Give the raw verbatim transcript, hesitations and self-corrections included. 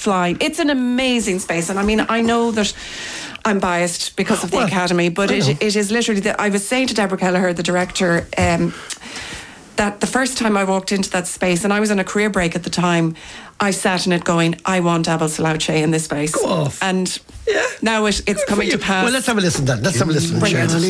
flying. It's an amazing space, and I mean, I know that I'm biased because of the Well, academy, but I it, know. it is literally. The, I was saying to Deborah Kelleher, the director, um, that the first time I walked into that space, and I was on a career break at the time, I sat in it going, I want Abel Slouche in this space. Go off. And Yeah. now it, it's Good for coming you. to pass. Well, let's have a listen then. Let's have a listen. Brilliant.